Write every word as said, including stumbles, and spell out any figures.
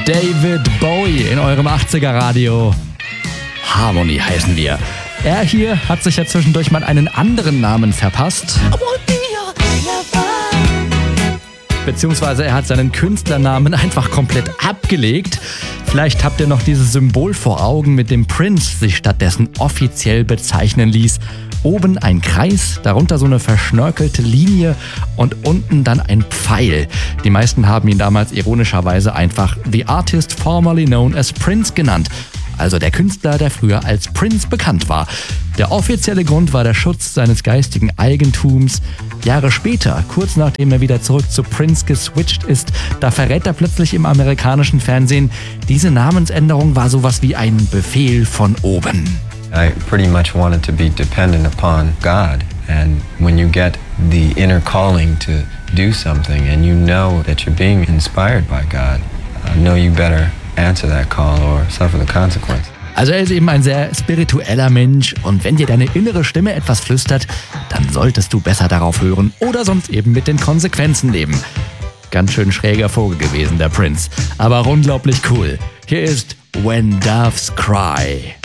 David Bowie in eurem achtziger Radio. Harmony heißen wir. Er hier hat sich ja zwischendurch mal einen anderen Namen verpasst. Beziehungsweise er hat seinen Künstlernamen einfach komplett abgelegt. Vielleicht habt ihr noch dieses Symbol vor Augen, mit dem Prince sich stattdessen offiziell bezeichnen ließ. Oben ein Kreis, darunter so eine verschnörkelte Linie und unten dann ein Pfeil. Die meisten haben ihn damals ironischerweise einfach The Artist Formerly Known as Prince genannt. Also der Künstler, der früher als Prince bekannt war. Der offizielle Grund war der Schutz seines geistigen Eigentums. Jahre später, kurz nachdem er wieder zurück zu Prince geswitcht ist, da verrät er plötzlich im amerikanischen Fernsehen, diese Namensänderung war sowas wie ein Befehl von oben. I pretty much wanted to be dependent upon God. And when you get the inner calling to do something and you know that you're being inspired by God, I know you better answer that call or suffer the consequence. Also er ist eben ein sehr spiritueller Mensch und wenn dir deine innere Stimme etwas flüstert, dann solltest du besser darauf hören oder sonst eben mit den Konsequenzen leben. Ganz schön schräger Vogel gewesen, der Prince, aber unglaublich cool. Hier ist When Doves Cry.